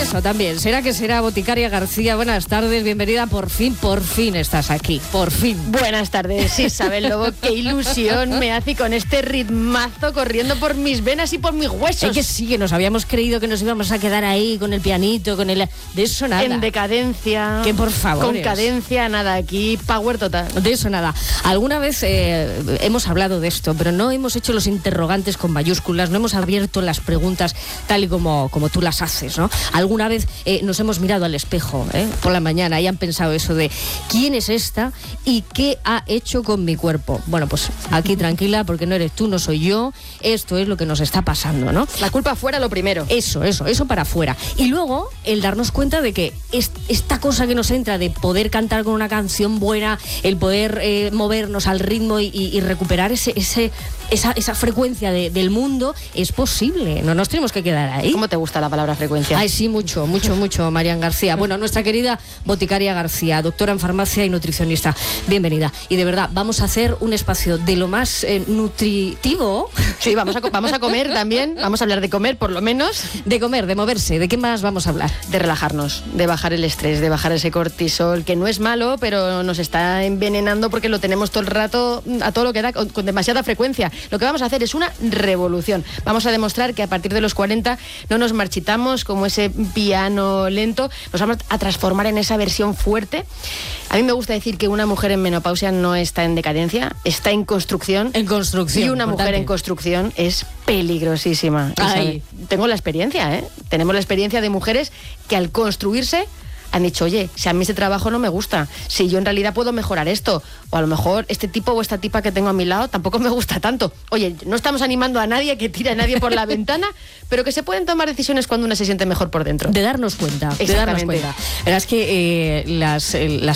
eso también. ¿Será que será? Boticaria García, buenas tardes, bienvenida. Por fin estás aquí, por fin. Buenas tardes, Isabel Lobo. Qué ilusión me hace con este ritmazo corriendo por mis venas y por mis huesos. Es que sí, que nos habíamos creído que nos íbamos a quedar ahí con el pianito, con el... De eso nada. En decadencia. Que por favor. Con cadencia, nada, aquí power total. De eso nada. Alguna vez hemos hablado de esto, pero no hemos hecho los interrogantes con mayúsculas, no hemos abierto las preguntas tal y como tú las haces, ¿no? Alguna vez nos hemos mirado al espejo por la mañana y han pensado eso de ¿quién es esta y qué ha hecho con mi cuerpo? Bueno, pues aquí tranquila, porque no eres tú, no soy yo, esto es lo que nos está pasando, ¿no? La culpa fuera lo primero. Eso para afuera. Y luego el darnos cuenta de que esta cosa que nos entra de poder cantar con una canción buena, el poder movernos al ritmo y recuperar esa frecuencia del mundo, es posible. No nos tenemos que quedar ahí. ¿Cómo te gusta la palabra frecuencia? Ay, sí, mucho, Marian García. Bueno, nuestra querida Boticaria García, doctora en farmacia y nutricionista. Bienvenida. Y de verdad, vamos a hacer un espacio de lo más nutritivo. Sí, vamos a comer también. Vamos a hablar de comer, por lo menos. De comer, de moverse. ¿De qué más vamos a hablar? De relajarnos, de bajar el estrés, de bajar ese cortisol, que no es malo, pero nos está envenenando porque lo tenemos todo el rato, a todo lo que da, con demasiada frecuencia. Lo que vamos a hacer es una revolución. Vamos a demostrar que a partir de los 40 no nos marchitamos como ese piano lento, nos vamos a transformar en esa versión fuerte. A mí me gusta decir que una mujer en menopausia no está en decadencia, está en construcción. En construcción. Y una mujer en construcción es peligrosísima. Tengo la experiencia, Tenemos la experiencia de mujeres que al construirse han dicho, oye, si a mí ese trabajo no me gusta, si yo en realidad puedo mejorar esto, o a lo mejor este tipo o esta tipa que tengo a mi lado tampoco me gusta tanto. Oye, no estamos animando a nadie que tire a nadie por la ventana, pero que se pueden tomar decisiones cuando una se siente mejor por dentro. De darnos cuenta. Exactamente. Verás que las